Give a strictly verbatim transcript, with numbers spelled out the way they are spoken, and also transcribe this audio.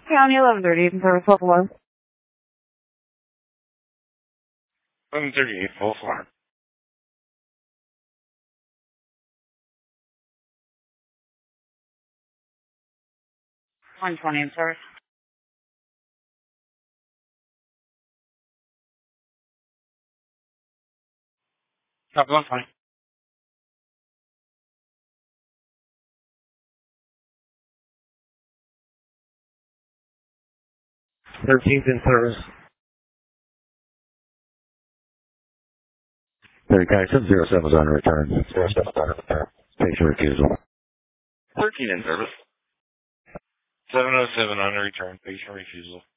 County eleven thirty-eight in service, level one. eleven thirty-eight, full floor. one twenty in service. Copy one twenty. thirteenth in service. thirty County seven zero seven is on return. zero seven is on return. Patient refusal. thirteen in service. seven oh seven on return, patient refusal.